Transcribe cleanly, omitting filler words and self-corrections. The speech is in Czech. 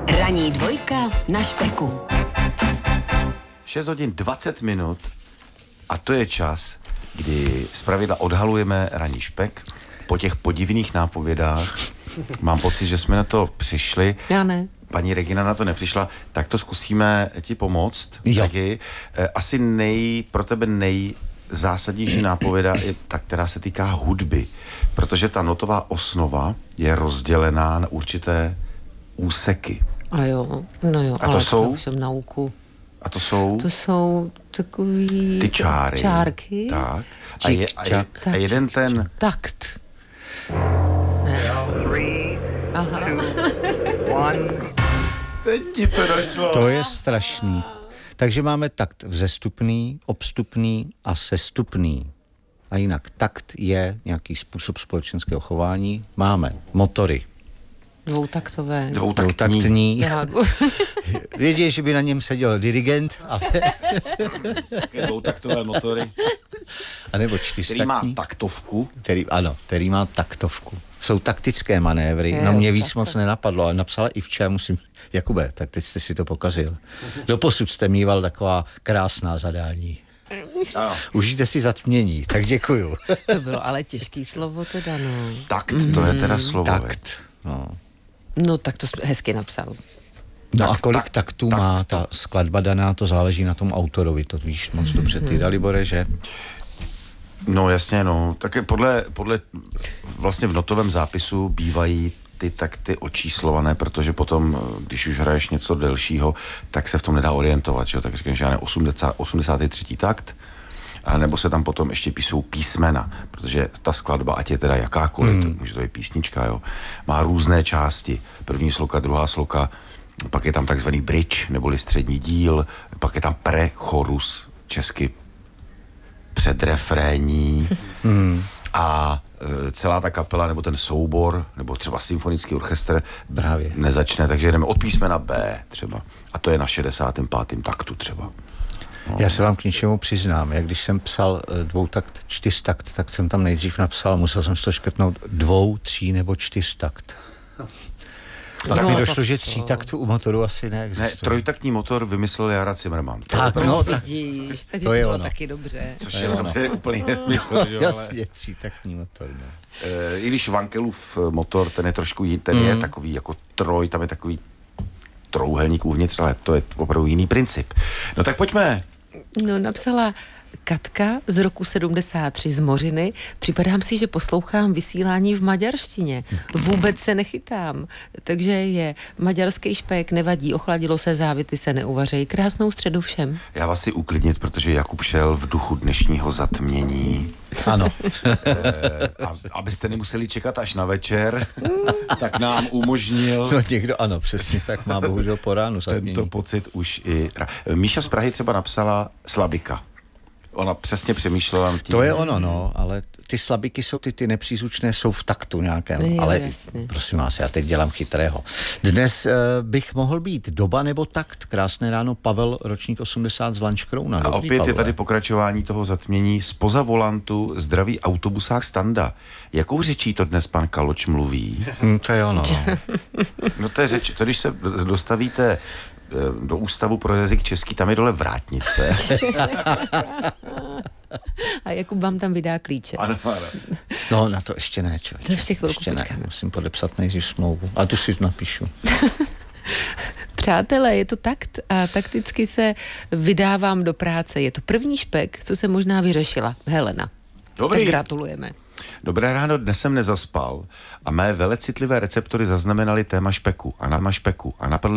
Ranní dvojka na Špeku. 6 hodin 20 minut a to je čas, kdy zpravidla odhalujeme ranní špek. Po těch podivných nápovědách mám pocit, že jsme na to přišli. Já ne. Paní Regina na to nepřišla, tak to zkusíme ti pomoct. Taky. Asi pro tebe nejzásadnější nápověda je ta, která se týká hudby, protože ta notová osnova je rozdělená na určité úseky. A jo, no jo, A ale to jsou? už jsem na úku. A to jsou? To jsou takový... Ty čáry. Čárky. Tak. Čik-čak. A jeden ten... Takt. Ne. Aha. Teď ti to došlo. To je strašný. Takže máme takt vzestupný, obstupný a sestupný. A jinak takt je nějaký způsob společenského chování. Máme motory. Dvoutaktové. Dvoutaktní. Já Vědí, že by na něm seděl dirigent, ale... Dvoutaktové motory. A nebo čtyřtaktní. Který má taktovku. Který má taktovku. Jsou taktické manévry. No mě víc moc nenapadlo, ale napsala Ivča, Jakube, tak teď jste si to pokazil. Doposud jste mýval taková krásná zadání. Užijte si zatmění, tak děkuju. To bylo ale těžký slovo teda, no. Takt, to je teda slovo. Takt, no. No tak to hezky napsal. No a kolik taktů má ta skladba daná, to záleží na tom autorovi, to víš moc dobře ty, Dalibore, že? No jasně, no. Také podle vlastně v notovém zápisu bývají ty takty očíslované, protože potom, když už hraješ něco delšího, tak se v tom nedá orientovat, že jo? Tak říkáš, že já ne 83. takt, a nebo se tam potom ještě píšou písmena, protože ta skladba, ať je teda jakákoliv, může to být písnička, jo, má různé části. První sloka, druhá sloka, pak je tam takzvaný bridge, neboli střední díl, pak je tam prechorus, česky předrefrénní a celá ta kapela nebo ten soubor, nebo třeba symfonický orchestr Právě nezačne, takže jdeme od písmena B třeba. A to je na 65. taktu třeba. No. Já se vám k něčemu přiznám. Jak když jsem psal dvoutakt, čtyřtakt, tak jsem tam nejdřív napsal, musel jsem si to škrtnout 2, 3 nebo 4 takt. Pak mi došlo, že 3 taktů u motoru asi neexistuje. Ne, trojtaktní motor vymyslel Jara Zimmermann. Tak, Vidíš, takže to je bylo ono. taky dobře. Což je samozřejmě úplný nesmysl. No, jasně, 3 taktní motor, no. I když Vankelův motor, ten je trošku jiný, ten je takový jako troj, tam je takový trouhelník uvnitř, ale to je opravdu jiný princip. No tak pojďme. No, napsala Katka z roku 73 z Mořiny. Připadám si, že poslouchám vysílání v maďarštině. Vůbec se nechytám. Takže je maďarský špek, nevadí, ochladilo se, závity se neuvařejí. Krásnou středu všem. Já vás si uklidnit, protože Jakub šel v duchu dnešního zatmění. Ano. Abyste nemuseli čekat až na večer, tak nám umožnil No někdo, ano, přesně tak má bohužel po ránu zatmění. tento pocit už i... Míša z Prahy třeba napsala Slabika. Ona přesně přemýšlela nad tím. To je ono, no, ale ty slabiky jsou, ty nepřízvučné jsou v taktu nějakém, Jo, ale jasně. prosím vás, já teď dělám chytrého. Dnes bych mohl být doba nebo takt. Krásné ráno, Pavel, ročník 80 z Lanškrouna. A opět je tady pokračování toho zatmění. Spoza volantu zdraví autobusák Standa. Jakou řečí to dnes pan Kaloč mluví? To je ono, no. No to je řeč, to když se dostavíte do Ústavu pro jazyk český, tam je dole vrátnice. A Jakub vám tam vydá klíče. Ano. No, na to ještě ne, člověče. To ještě chvilku ne, počkáme. musím podepsat nejdřív smlouvu. A tu si napíšu. Přátelé, je to takt a takticky se vydávám do práce. Je to první špek, co se možná vyřešila. Helena. Dobrý. Tak gratulujeme. Dobré ráno, dnes jsem nezaspal a mé velecitlivé receptory zaznamenaly téma špeku a napadl